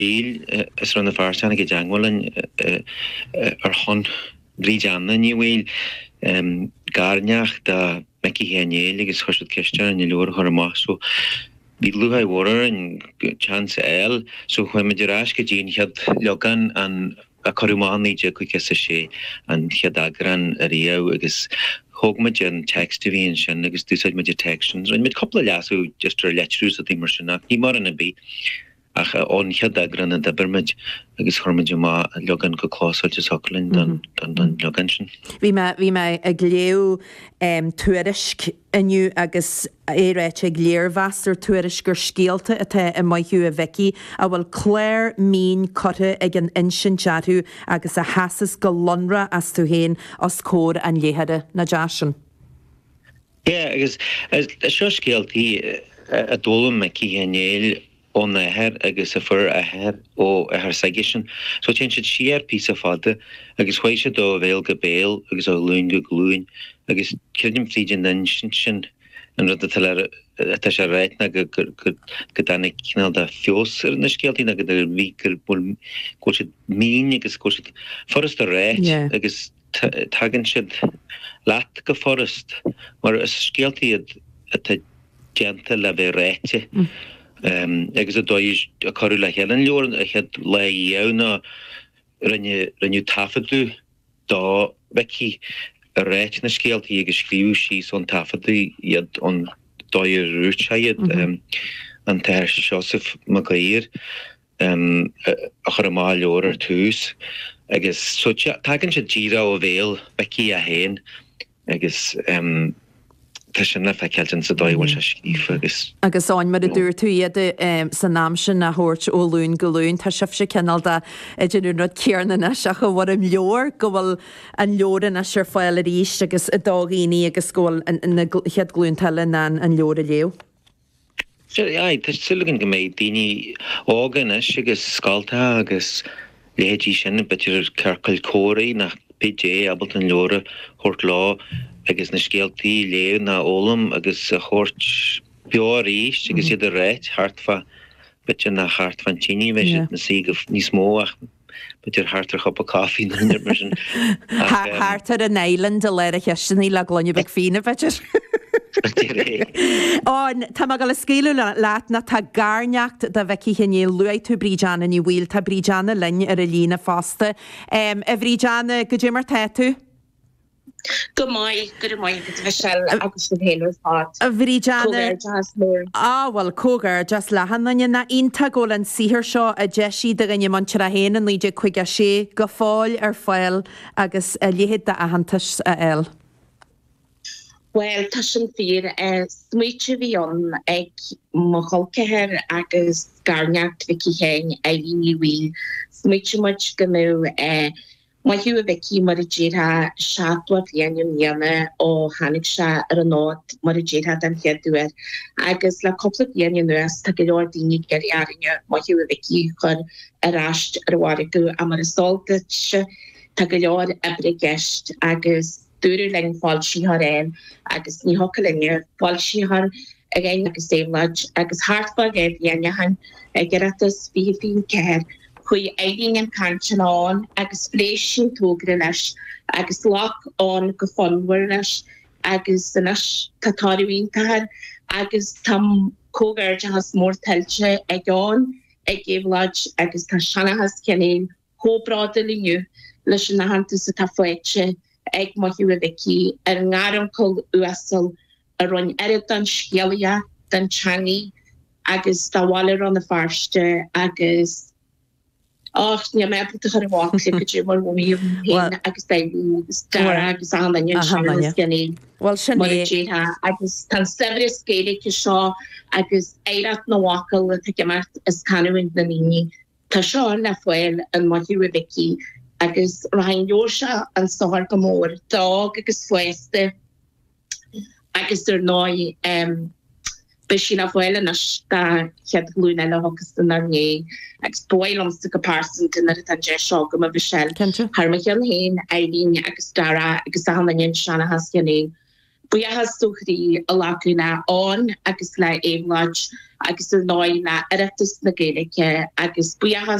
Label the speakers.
Speaker 1: bíl is ran na farsanna go deanghfuilin ar chun brídeanna ní bhfuil garneach de meici hénéil agus chuisiid ceiste ní leor chu amach so bhí luúthaid mhór an chance eil so chuim me derás go dtíon chead legan an a choúmánaí de chu ceasa sé an chead agran a riamh agus thugma an text a bhíon sin agus dúsáid me de textions an mit coppla leasú just ar letrús a mar sinach ní mar anna bí ach ón chead agran a dabarmid agus chormaid má legan go chlásáilte soclinn don legan sin.
Speaker 2: Bhí me a gléú tuairisc iniu agus éréit ag léirhheastar tuairisc gur scéalta atá i maithú a bheici a bhfuil cléir mín cote ag an insin dearú agus a hasas go lonra as tú héin os cór an léheade na deasin.
Speaker 1: Agus seo scéaltaí a dólam meici hénéil on a her agus a fur a her ó a her sagisin. So tin siad siar pí a fada agus chuise do bhéil go béal agus ó lún go glúin agus cirdim flíidin den sin an rud a sé réitna go danna cinál de fios ar na scéaltaí na go bhí go siad mín agus go siad forrast a réit agus tagan siad leat go forrast mar is scéaltaí a genta le bheith réite. Agus a dóis a choú le hean leor a head le dhéanna rinne tafadú dá beici a réit na scéaltaí agus scríú sí son tafadú iad an dóir rútseid an teir Joseph Magair a chur má leor ar tús agus so tagann sé díra ó bhéal beici a héin agus Tá sin le feiceiltin sa dóhhail se scífa agus.
Speaker 2: Agus áin mar a dúir tú iad san náam sin a thuirt ó lún go lún tá sibh sé cenal de idirú rud cearna seach go bhar am leor go bhfuil an leoran a seir fáil a ríis agus a dágaíní agus scóil na chead glúntaile ná an leor a léo.
Speaker 1: Tá silagan go méid daoine ágan agus scalta agus létí sin betir cearcail cóirí nach PJ abalt an leora chórt lá agus na scéaltaí léo na ólam agus a chórt beáríist agus iad a réit hartfa bitir na hart fan tíní bheith na sí go níos mó ach bitir hartar chop a cafí na mar sin.
Speaker 2: Hartar an Eiland a leir a cheisinaí le glonne beh fína bitir. Tá má gal scéú leat na tá garneacht de bheici hinné luid tú brídeanna ní bhil tá brídeanna lenne ar a lína fásta. A bhrídeanna go dé mar tú?
Speaker 3: Go mai go bheisiil agus go héanamh fát.
Speaker 2: A bhrídeanna bhfuil cógar just lehanna na ionta ggóil an sihir seo a deisí de gnne man a héanaan líide chuig a sé go fáil ar fáil agus léhéad a ahantas a eil.
Speaker 3: Well, tá sin fír smuoite bhí an ag mo chulceithir agus garneacht bheici héin a dhíní bhíl smuoite muid go mú maithú a bheici mar a ddíra seaadla bhíanam níana ó tháinig se ar an náid mar a ddíra den cheadúir agus le coppla bhíanam nuas tá go leor daoine gearine maithú a bheici chur aráist ar bhharú a mar a solta se tá go leor ebre gceist agus dúrú lein fáil síthar éin agus ní hocalinne fáil síthar a ghain agus déimlaid agus hartfa géh dhéanahan ag geratas bhí fin ceir chuí éing an cantanán agus fléisiú tógra leis agus lách an go fanhar leis agus sanas tatáíhíntahar agus tam cógairte has mór tiltte ag gáin ag géhlaid agus tá seanachas cenéin hóbráda leniu leis na hananta sa tá foiite ag maithú a bheici ar an gáram col uasal a roin erid an scéalia den teangaí agus dáháile an na farste agus ní me chu bhá go mar bhíom agus agus anne
Speaker 2: Well sin
Speaker 3: agus tan sever scéide seo agus éirat nóhacail a mar is canhain na líní Tá seo le foiil an maithú a bheici agus rain Josa an stáhar go mór dag agus fuiste agus er nói be sin a bhile na chead glúna le hogus den arné agus boilomste go person in er an je seo go a bhsel har me an héin élín agus dara agus ahann seanna hasganné buchas sochrí a lacuna an agus le éimlaid agus er láin na erachtas na Gaeilge agus buchas